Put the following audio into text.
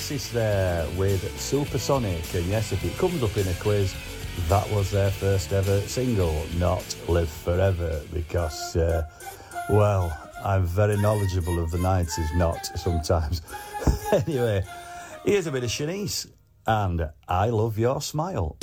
Oasis there with Supersonic, and yes, if it comes up in a quiz, that was their first ever single, not Live Forever, because, well, I'm very knowledgeable of the 90s, not sometimes. Anyway, here's a bit of Shanice, and I Love Your Smile.